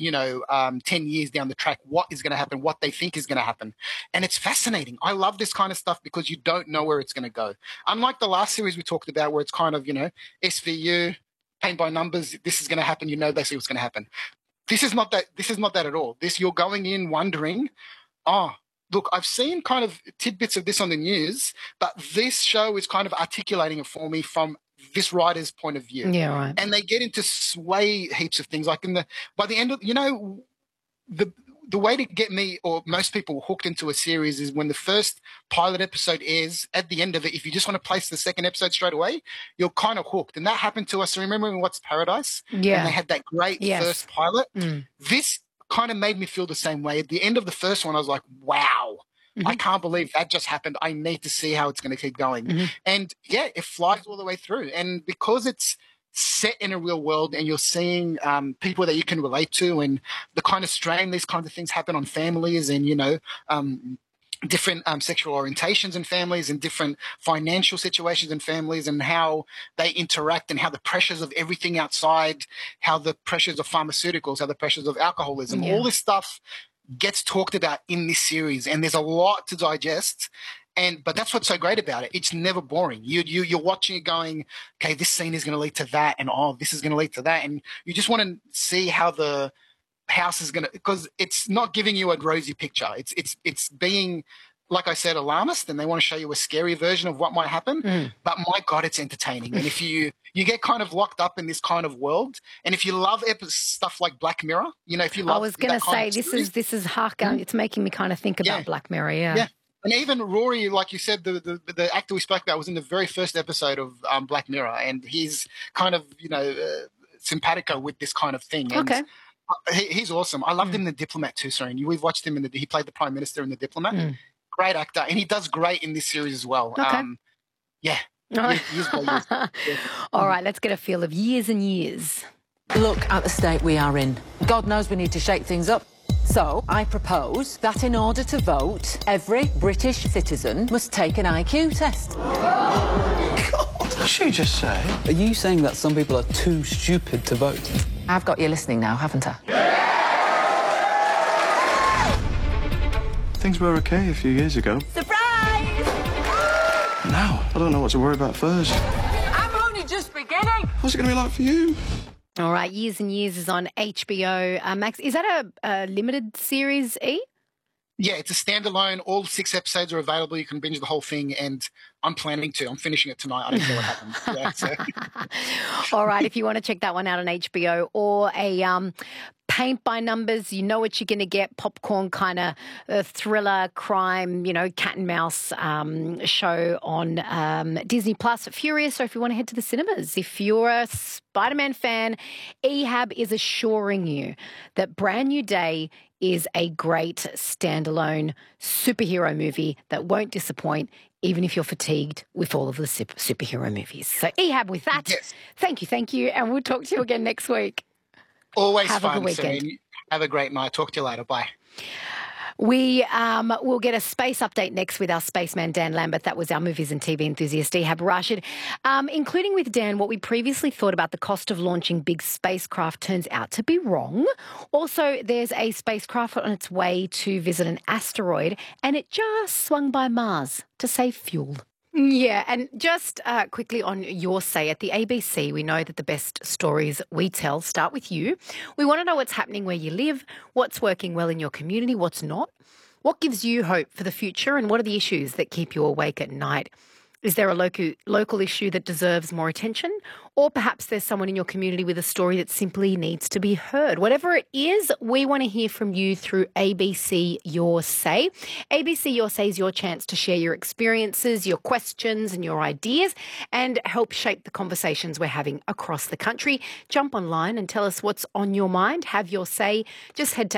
10 years down the track, what is going to happen, what they think is going to happen. And it's fascinating. I love this kind of stuff because you don't know where it's going to go. Unlike the last series we talked about where it's kind of, SVU, paint by numbers, this is going to happen, basically what's going to happen. This is not that. This is not that at all. You're going in wondering, look, I've seen kind of tidbits of this on the news, but this show is kind of articulating it for me from this writer's point of view. Yeah, right. And they get into sway heaps of things. Like by the end of, the way to get me or most people hooked into a series is when the first pilot episode airs. At the end of it, if you just want to place the second episode straight away, you're kind of hooked. And that happened to us. Remember in What's Paradise? Yeah. And they had that great first pilot. This kind of made me feel the same way. At the end of the first one, I was like, wow. I can't believe that just happened. I need to see how it's going to keep going. And yeah, it flies all the way through. And because it's set in a real world and you're seeing people that you can relate to and the kind of strain these kinds of things happen on families and, different sexual orientations in families and different financial situations in families and how they interact and how the pressures of everything outside, how the pressures of pharmaceuticals, how the pressures of alcoholism, all this stuff gets talked about in this series, and there's a lot to digest. But that's what's so great about it. It's never boring. You're watching it going, okay, this scene is going to lead to that, and this is going to lead to that, and you just want to see how the house is going to, because it's not giving you a rosy picture. It's being, like I said, alarmist, and they want to show you a scary version of what might happen. But my God, it's entertaining. And if you get kind of locked up in this kind of world, and if you love stuff like Black Mirror, if you love, I was going to say this is it's making me kind of think about Black Mirror. Yeah. And even Rory, like you said, the actor we spoke about was in the very first episode of Black Mirror, and he's kind of simpatico with this kind of thing. And he's awesome. I loved him in The Diplomat too, Serene. We've watched him he played the Prime Minister in The Diplomat. Great actor, and he does great in this series as well. Years. All right, let's get a feel of Years and Years. Look at the state we are in. God knows we need to shake things up. So I propose that in order to vote, every British citizen must take an IQ test. What did she just say? Are you saying that some people are too stupid to vote? I've got you listening now, haven't I? Things were okay a few years ago. Surprise! Now, I don't know what to worry about first. I'm only just beginning. What's it going to be like for you? All right, Years and Years is on HBO Max. Is that a limited series, E? Yeah, it's a standalone. All 6 episodes are available. You can binge the whole thing, and I'm planning to. I'm finishing it tonight. I don't know what happens. All right, if you want to check that one out on HBO or a paint by numbers, you know what you're going to get, popcorn kind of thriller, crime, cat and mouse show on Disney Plus. Furious, or if you want to head to the cinemas. If you're a Spider-Man fan, Ehab is assuring you that Brand New Day is a great standalone superhero movie that won't disappoint, even if you're fatigued with all of the superhero movies. So Ehab with that. Yes. Thank you, and we'll talk to you again next week. Always Have fun. a good weekend. Serene. Have a great night. Talk to you later. Bye. We will get a space update next with our spaceman, Dan Lambert. That was our movies and TV enthusiast, Ehab Rashid. Including with Dan, what we previously thought about the cost of launching big spacecraft turns out to be wrong. Also, there's a spacecraft on its way to visit an asteroid, and it just swung by Mars to save fuel. Yeah, and just quickly on your say, at the ABC, we know that the best stories we tell start with you. We want to know what's happening where you live, what's working well in your community, what's not, what gives you hope for the future, and what are the issues that keep you awake at night. Is there a local issue that deserves more attention? Or perhaps there's someone in your community with a story that simply needs to be heard. Whatever it is, we want to hear from you through ABC Your Say. ABC Your Say is your chance to share your experiences, your questions and your ideas and help shape the conversations we're having across the country. Jump online and tell us what's on your mind. Have your say. Just head to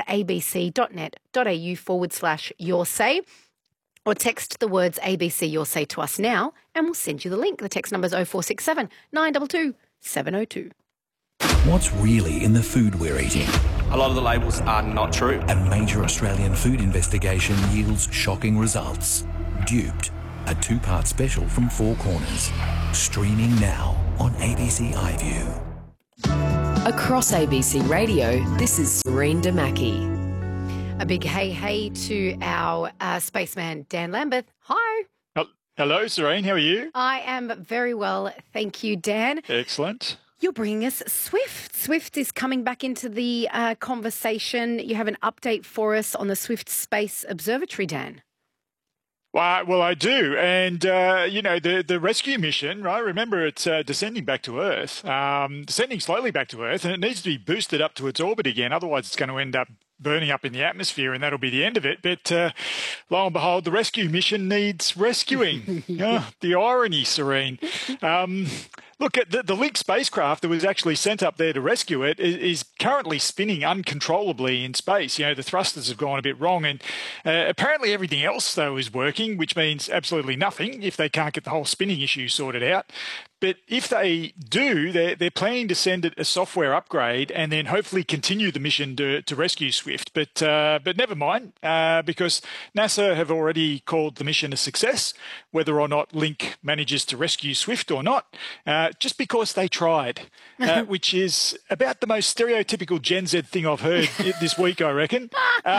abc.net.au/your say. Or text the words ABC Your Say to us now and we'll send you the link. The text number is 0467 922 702. What's really in the food we're eating? A lot of the labels are not true. A major Australian food investigation yields shocking results. Duped, a 2-part special from Four Corners. Streaming now on ABC iView. Across ABC Radio, this is Serene Damaki. A big hey to our spaceman, Dan Lambert. Hi. Hello, Serene. How are you? I am very well, thank you, Dan. Excellent. You're bringing us Swift. Swift is coming back into the conversation. You have an update for us on the Swift Space Observatory, Dan. Well, I do. And, the rescue mission, right, remember it's descending back to Earth, descending slowly back to Earth, and it needs to be boosted up to its orbit again. Otherwise, it's going to end up burning up in the atmosphere, and that'll be the end of it. But lo and behold, the rescue mission needs rescuing. The irony, Serene. Look, at the Link spacecraft that was actually sent up there to rescue it is currently spinning uncontrollably in space. The thrusters have gone a bit wrong, and apparently everything else, though, is working, which means absolutely nothing if they can't get the whole spinning issue sorted out. But if they do, they're planning to send it a software upgrade and then hopefully continue the mission to rescue Swift. But never mind, because NASA have already called the mission a success, whether or not Link manages to rescue Swift or not, just because they tried, which is about the most stereotypical Gen Z thing I've heard this week, I reckon.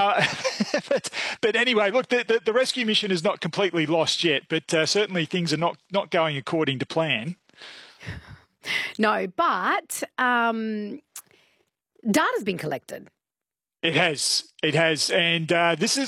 But anyway, look, the rescue mission is not completely lost yet, but certainly things are not going according to plan. No, but data's been collected. It has, and this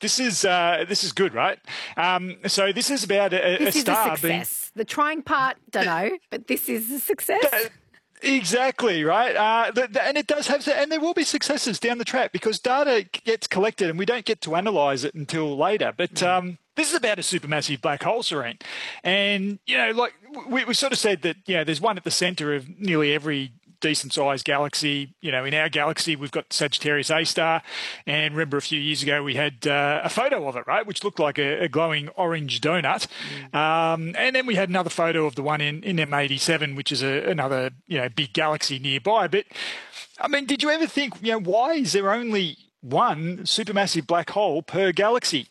is good, right? So this is about a star. A success. The trying part, don't know, but this is a success. Exactly, right? And it does have, and there will be successes down the track because data gets collected and we don't get to analyse it until later. But this is about a supermassive black hole, Serene. And, like we sort of said that, there's one at the centre of nearly every decent-sized galaxy. In our galaxy, we've got Sagittarius A star. And remember a few years ago, we had a photo of it, right, which looked like a glowing orange donut. And then we had another photo of the one in M87, which is another, big galaxy nearby. But, I mean, did you ever think, why is there only one supermassive black hole per galaxy?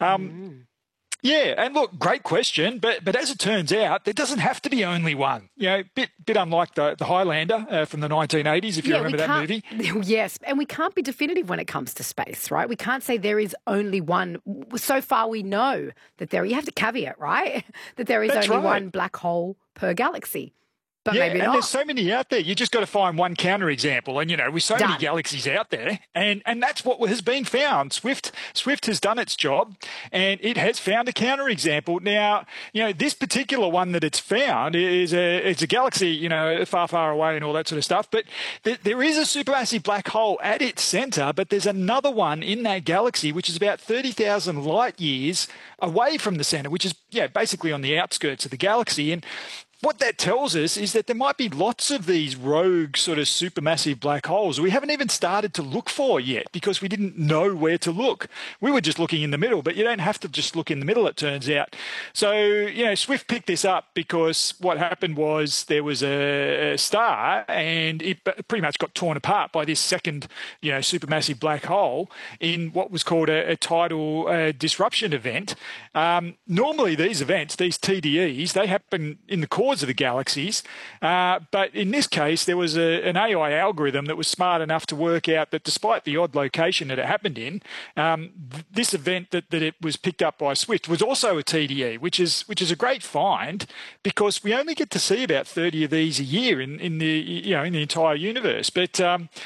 Yeah, and look, great question, but as it turns out, there doesn't have to be only one. Bit unlike the Highlander from the 1980s, if you remember that movie. Yes, and we can't be definitive when it comes to space, right? We can't say there is only one. So far, we know that you have to caveat, right? That there is only one black hole per galaxy. But maybe not. There's so many out there. You just got to find one counterexample. And, with so many galaxies out there, and that's what has been found. Swift has done its job, and it has found a counterexample. Now, this particular one that it's found is a galaxy, far, far away and all that sort of stuff. But there is a supermassive black hole at its centre, but there's another one in that galaxy, which is about 30,000 light years away from the centre, which is, basically on the outskirts of the galaxy. And what that tells us is that there might be lots of these rogue sort of supermassive black holes we haven't even started to look for yet because we didn't know where to look. We were just looking in the middle, but you don't have to just look in the middle, it turns out. So, Swift picked this up because what happened was there was a star and it pretty much got torn apart by this second, supermassive black hole in what was called a tidal disruption event. Normally these events, these TDEs, they happen in the core of the galaxies, but in this case there was an AI algorithm that was smart enough to work out that despite the odd location that it happened in, this event that it was picked up by Swift was also a TDE, which is a great find because we only get to see about 30 of these a year in the entire universe. But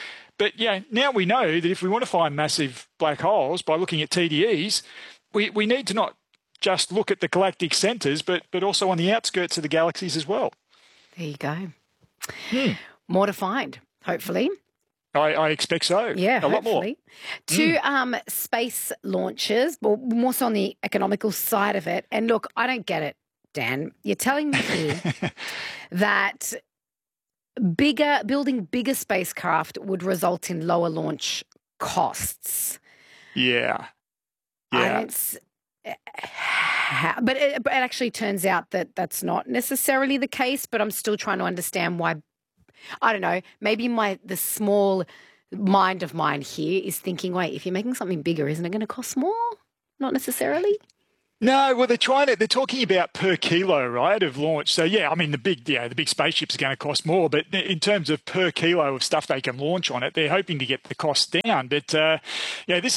now we know that if we want to find massive black holes by looking at TDEs, we need to not just look at the galactic centres, but also on the outskirts of the galaxies as well. There you go. More to find, hopefully. I expect so. Yeah, a lot more. Two space launches, well, more so on the economical side of it. And look, I don't get it, Dan. You're telling me here that building bigger spacecraft would result in lower launch costs. Yeah. But it actually turns out that that's not necessarily the case, but I'm still trying to understand why. I don't know, maybe the small mind of mine here is thinking, wait, if you're making something bigger, isn't it going to cost more? Not necessarily. No, well, they're talking about per kilo, right, of launch. So, yeah, I mean, the big spaceships are going to cost more, but in terms of per kilo of stuff they can launch on it, they're hoping to get the cost down. But, this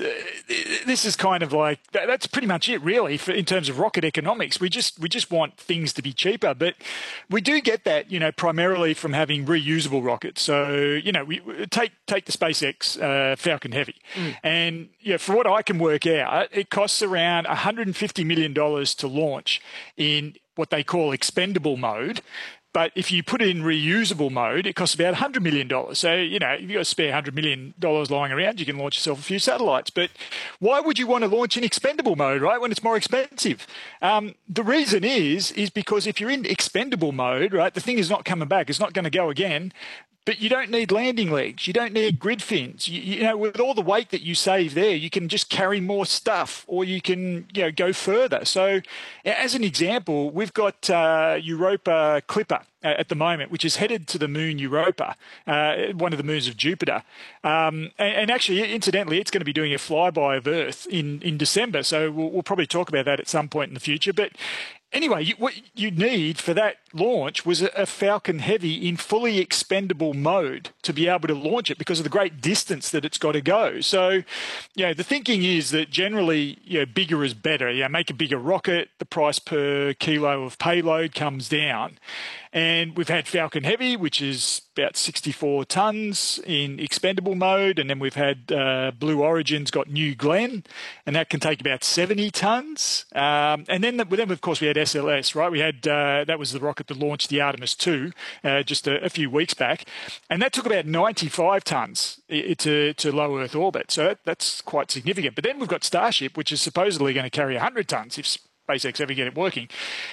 is kind of like, that's pretty much it, really, in terms of rocket economics. We just want things to be cheaper, but we do get that, primarily from having reusable rockets. So, we take the SpaceX Falcon Heavy. And, for what I can work out, it costs around $150 million to launch in what they call expendable mode. But if you put it in reusable mode, it costs about $100 million. So, if you've got a spare $100 million lying around, you can launch yourself a few satellites. But why would you want to launch in expendable mode, right, when it's more expensive? The reason is because if you're in expendable mode, right, the thing is not coming back. It's not going to go again. But you don't need landing legs. You don't need grid fins. With all the weight that you save there, you can just carry more stuff, or you can, go further. So, as an example, we've got Europa Clipper at the moment, which is headed to the moon Europa, one of the moons of Jupiter. And actually, incidentally, it's going to be doing a flyby of Earth in December. So we'll probably talk about that at some point in the future. But anyway, what you need for that launch was a Falcon Heavy in fully expendable mode to be able to launch it because of the great distance that it's got to go. So, the thinking is that generally, bigger is better. Make a bigger rocket, the price per kilo of payload comes down. And we've had Falcon Heavy, which is about 64 tons in expendable mode. And then we've had Blue Origin's got New Glenn, and that can take about 70 tons. And then, of course, we had SLS, right? We had that was the rocket that launched the Artemis II just a few weeks back. And that took about 95 tons to low Earth orbit. So that's quite significant. But then we've got Starship, which is supposedly going to carry 100 tons if SpaceX ever get it working.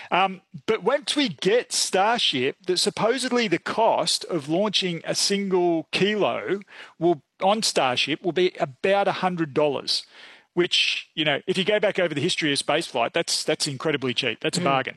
But once we get Starship, supposedly the cost of launching a single kilo on Starship will be about $100, which, if you go back over the history of spaceflight, that's incredibly cheap. That's a bargain.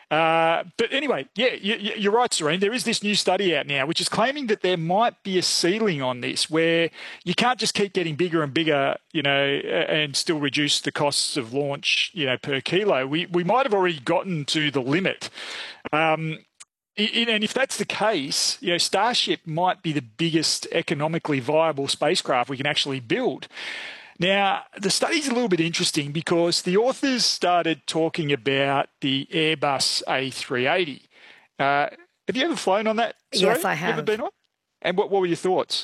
But anyway, you're right, Serene. There is this new study out now which is claiming that there might be a ceiling on this where you can't just keep getting bigger and bigger, and still reduce the costs of launch, per kilo. We might have already gotten to the limit. And if that's the case, Starship might be the biggest economically viable spacecraft we can actually build. Now, the study's a little bit interesting because the authors started talking about the Airbus A380. Have you ever flown on that? Yes, I have. Ever been on? And what were your thoughts?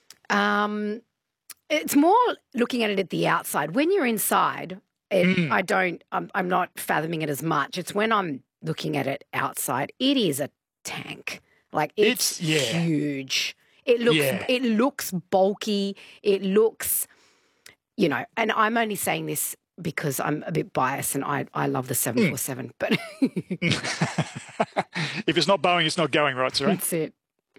It's more looking at it at the outside. When you're inside, I'm not fathoming it as much. It's when I'm looking at it outside. It is a tank. Like, it's huge. It looks bulky. It looks... and I'm only saying this because I'm a bit biased and I love the 747, but... If it's not Boeing, it's not going, right, Sarah? That's it.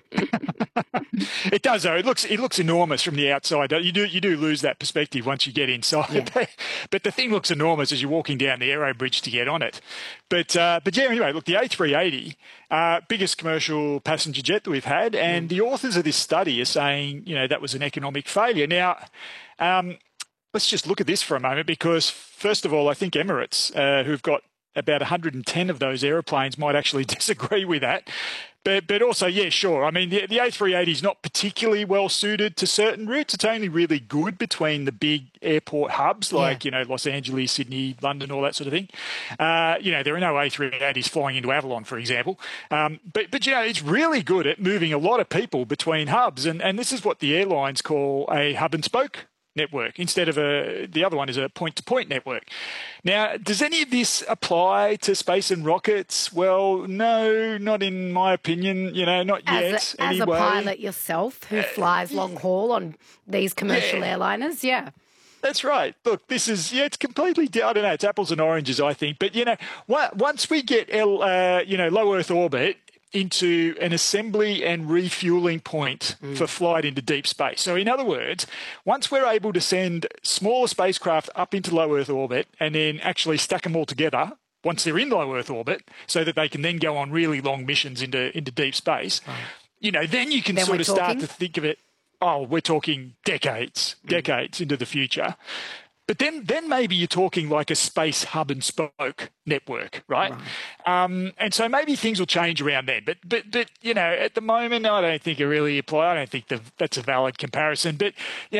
It does, though. It looks enormous from the outside. You do lose that perspective once you get inside. Yeah. But the thing looks enormous as you're walking down the aero bridge to get on it. But anyway, look, the A380, biggest commercial passenger jet that we've had, and the authors of this study are saying, that was an economic failure. Now, let's just look at this for a moment because, first of all, I think Emirates, who've got about 110 of those aeroplanes, might actually disagree with that. But also, yeah, sure. I mean, the A380 is not particularly well suited to certain routes. It's only really good between the big airport hubs like, Los Angeles, Sydney, London, all that sort of thing. There are no A380s flying into Avalon, for example. But it's really good at moving a lot of people between hubs. And this is what the airlines call a hub and spoke network instead of the other one is a point-to-point network. Now, does any of this apply to space and rockets? Well, no, not in my opinion, not yet. As a pilot yourself who flies long haul on these commercial airliners, That's right. Look, this is, it's completely, I don't know, it's apples and oranges, I think. But, once we get, low Earth orbit, into an assembly and refueling point for flight into deep space. So in other words, once we're able to send smaller spacecraft up into low Earth orbit and then actually stack them all together once they're in low Earth orbit so that they can then go on really long missions into deep space, then you can start to think of it, we're talking decades into the future. But then maybe you're talking like a space hub and spoke network, right? And so maybe things will change around then. But at the moment, I don't think it really applies. I don't think that's a valid comparison. But